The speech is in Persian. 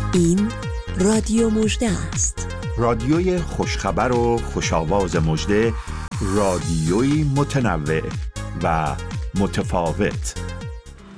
این رادیو مژده است. رادیوی خوشخبر و خوش‌آواز مژده، رادیویی متنوع و متفاوت.